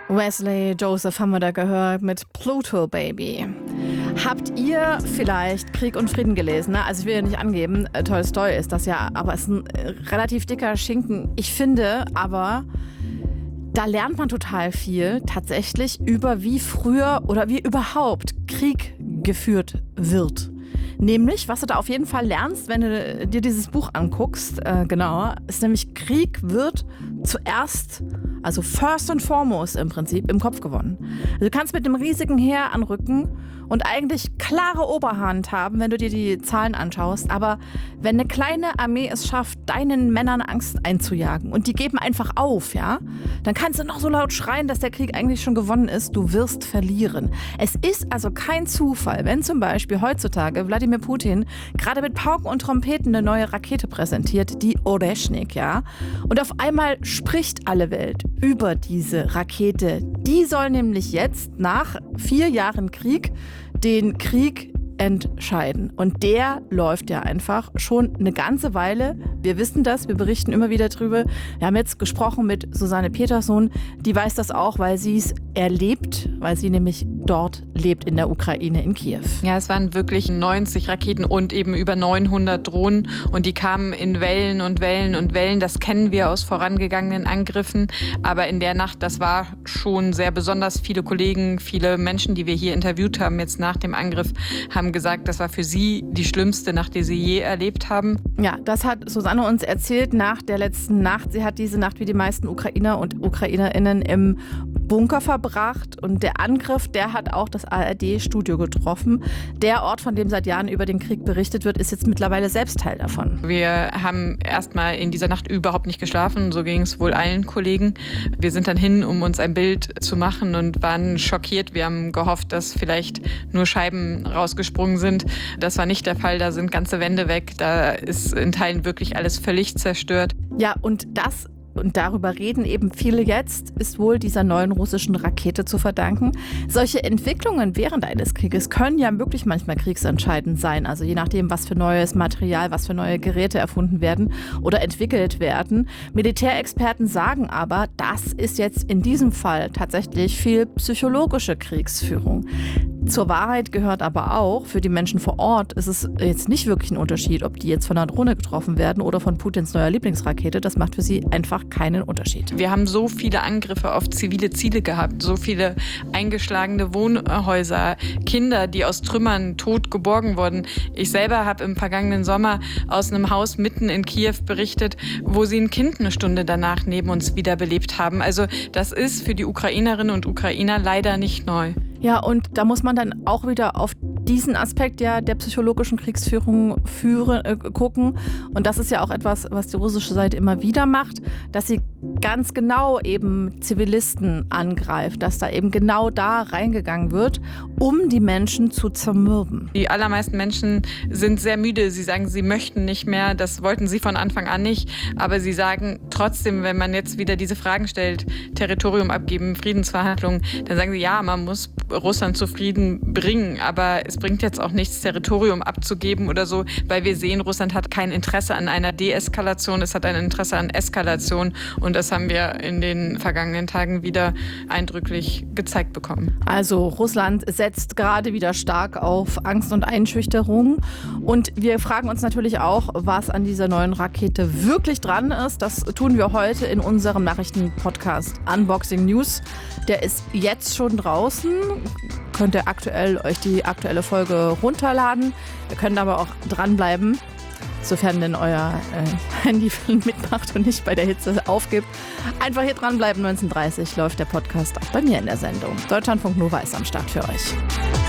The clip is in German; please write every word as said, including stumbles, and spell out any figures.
Wesley Joseph haben wir da gehört mit Pluto Baby. Habt ihr vielleicht Krieg und Frieden gelesen? Ne? Also ich will ja nicht angeben, äh, Tolstoi ist das ja, aber es ist ein äh, relativ dicker Schinken. Ich finde aber, da lernt man total viel tatsächlich über wie früher oder wie überhaupt Krieg geführt wird. Nämlich, was du da auf jeden Fall lernst, wenn du dir dieses Buch anguckst, äh, genauer, ist nämlich, Krieg wird zuerst, also first and foremost im Prinzip, im Kopf gewonnen. Also du kannst mit einem riesigen Heer anrücken und eigentlich klare Oberhand haben, wenn du dir die Zahlen anschaust. Aber wenn eine kleine Armee es schafft, deinen Männern Angst einzujagen und die geben einfach auf, ja, dann kannst du noch so laut schreien, dass der Krieg eigentlich schon gewonnen ist. Du wirst verlieren. Es ist also kein Zufall, wenn zum Beispiel heutzutage Wladimir Putin gerade mit Pauken und Trompeten eine neue Rakete präsentiert, die Oreshnik, ja. Und auf einmal spricht alle Welt über diese Rakete. Die soll nämlich jetzt nach vier Jahren Krieg den Krieg entscheiden. Und der läuft ja einfach schon eine ganze Weile. Wir wissen das, wir berichten immer wieder drüber. Wir haben jetzt gesprochen mit Susanne Peterson, die weiß das auch, weil sie es erlebt, weil sie nämlich dort lebt in der Ukraine, in Kiew. Ja, es waren wirklich neunzig Raketen und eben über neunhundert Drohnen und die kamen in Wellen und Wellen und Wellen. Das kennen wir aus vorangegangenen Angriffen, aber in der Nacht, das war schon sehr besonders. Viele Kollegen, viele Menschen, die wir hier interviewt haben jetzt nach dem Angriff, haben gesagt, das war für sie die schlimmste Nacht, die sie je erlebt haben. Ja, das hat Susanne uns erzählt nach der letzten Nacht. Sie hat diese Nacht wie die meisten Ukrainer und UkrainerInnen im Bunker verbracht und der Angriff, der hat auch das A R D-Studio getroffen. Der Ort, von dem seit Jahren über den Krieg berichtet wird, ist jetzt mittlerweile selbst Teil davon. Wir haben erstmal in dieser Nacht überhaupt nicht geschlafen, so ging es wohl allen Kollegen. Wir sind dann hin, um uns ein Bild zu machen und waren schockiert. Wir haben gehofft, dass vielleicht nur Scheiben rausgesprungen sind. Das war nicht der Fall, da sind ganze Wände weg, da ist in Teilen wirklich alles völlig zerstört. Ja, und das Und darüber reden eben viele jetzt, ist wohl dieser neuen russischen Rakete zu verdanken. Solche Entwicklungen während eines Krieges können ja wirklich manchmal kriegsentscheidend sein. Also je nachdem, was für neues Material, was für neue Geräte erfunden werden oder entwickelt werden. Militärexperten sagen aber, das ist jetzt in diesem Fall tatsächlich viel psychologische Kriegsführung. Zur Wahrheit gehört aber auch, für die Menschen vor Ort ist es jetzt nicht wirklich ein Unterschied, ob die jetzt von einer Drohne getroffen werden oder von Putins neuer Lieblingsrakete. Das macht für sie einfach keinen Unterschied. Wir haben so viele Angriffe auf zivile Ziele gehabt, so viele eingeschlagene Wohnhäuser, Kinder, die aus Trümmern tot geborgen wurden. Ich selber habe im vergangenen Sommer aus einem Haus mitten in Kiew berichtet, wo sie ein Kind eine Stunde danach neben uns wiederbelebt haben. Also das ist für die Ukrainerinnen und Ukrainer leider nicht neu. Ja, und da muss man dann auch wieder auf diesen Aspekt ja der psychologischen Kriegsführung führen, äh, gucken. Und das ist ja auch etwas, was die russische Seite immer wieder macht, dass sie ganz genau eben Zivilisten angreift, dass da eben genau da reingegangen wird, um die Menschen zu zermürben. Die allermeisten Menschen sind sehr müde. Sie sagen, sie möchten nicht mehr. Das wollten sie von Anfang an nicht. Aber sie sagen trotzdem, wenn man jetzt wieder diese Fragen stellt, Territorium abgeben, Friedensverhandlungen, dann sagen sie, ja, man muss Russland zu Frieden bringen. Aber es bringt jetzt auch nichts, Territorium abzugeben oder so, weil wir sehen, Russland hat kein Interesse an einer Deeskalation. Es hat ein Interesse an Eskalation. Und das haben wir in den vergangenen Tagen wieder eindrücklich gezeigt bekommen. Also Russland setzt gerade wieder stark auf Angst und Einschüchterung. Und wir fragen uns natürlich auch, was an dieser neuen Rakete wirklich dran ist. Das tun wir heute in unserem Nachrichtenpodcast Unboxing News. Der ist jetzt schon draußen. Könnt ihr aktuell euch die aktuelle Folge runterladen. Ihr könnt aber auch dranbleiben, sofern denn euer äh, Handy mitmacht und nicht bei der Hitze aufgibt. Einfach hier dranbleiben, neunzehn Uhr dreißig läuft der Podcast auch bei mir in der Sendung. Deutschlandfunk Nova ist am Start für euch.